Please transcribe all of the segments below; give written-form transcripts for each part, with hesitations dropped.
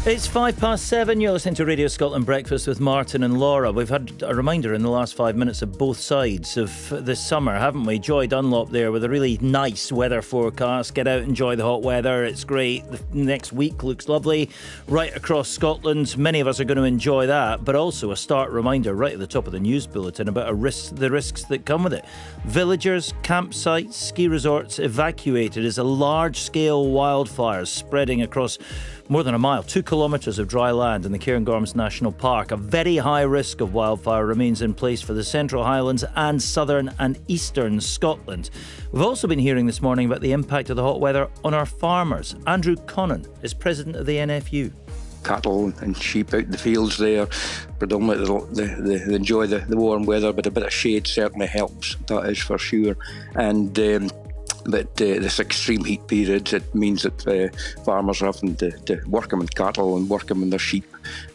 It's 7:05. You're listening to Radio Scotland Breakfast with Martin and Laura. We've had a reminder in the last 5 minutes of both sides of this summer, haven't we? Joy Dunlop there with a really nice weather forecast. Get out, enjoy the hot weather. It's great. The next week looks lovely right across Scotland. Many of us are going to enjoy that, but also a stark reminder right at the top of the news bulletin about the risks that come with it. Villagers, campsites, ski resorts evacuated as a large-scale wildfires spreading across more than a mile, 2 kilometres of dry land in the Cairngorms National Park. A very high risk of wildfire remains in place for the Central Highlands and southern and eastern Scotland. We've also been hearing this morning about the impact of the hot weather on our farmers. Andrew Connon is president of the NFU. Cattle and sheep out in the fields there, predominantly they enjoy the warm weather, but a bit of shade certainly helps, that is for sure. And But this extreme heat period, it means that farmers are having to work them in cattle and work them in their sheep,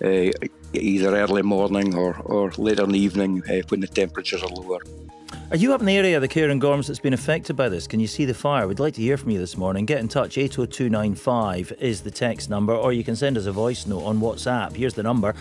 either early morning or later in the evening when the temperatures are lower. Are you up in the area of the Cairngorms that's been affected by this? Can you see the fire? We'd like to hear from you this morning. Get in touch. 80295 is the text number, or you can send us a voice note on WhatsApp. Here's the number,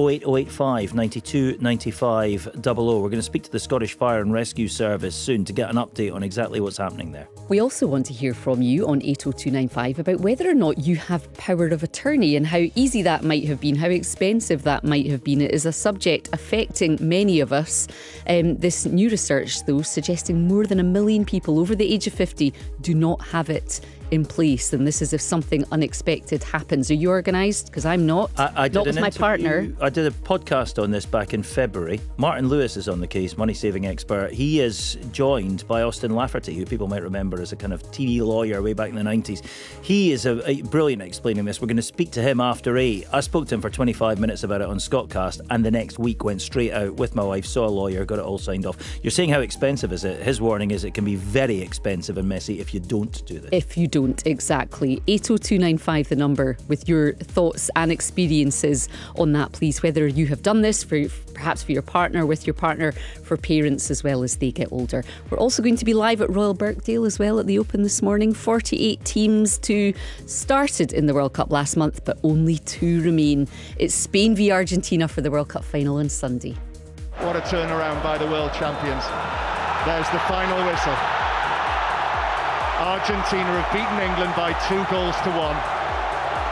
08085 92 95 00. We're going to speak to the Scottish Fire and Rescue Service soon to get an update on exactly what's happening there. We also want to hear from you on 80295 about whether or not you have power of attorney and how easy that might have been, how expensive that might have been. It is a subject affecting many of us. This new research, though, suggesting more than 1 million people over the age of 50 do not have it in place, and this is if something unexpected happens. Are you organised? Because I'm not. Not with my partner. I did a podcast on this back in February. Martin Lewis is on the case, money-saving expert. He is joined by Austin Lafferty, who people might remember as a kind of TV lawyer way back in the 90s. He is a brilliant at explaining this. We're going to speak to him after 8. I spoke to him for 25 minutes about it on Scotcast, and the next week went straight out with my wife, saw a lawyer, got it all signed off. You're saying how expensive is it? His warning is it can be very expensive and messy if you don't do this. If you don't, exactly. 80295 the number with your thoughts and experiences on that, please. Whether you have done this perhaps for your partner, with your partner, for parents as well as they get older. We're also going to be live at Royal Birkdale as well at the Open this morning. 48 teams started in the World Cup last month, but only 2 remain. It's Spain v Argentina for the World Cup final on Sunday. What a turnaround by the world champions. There's the final whistle. Argentina have beaten England by 2-1.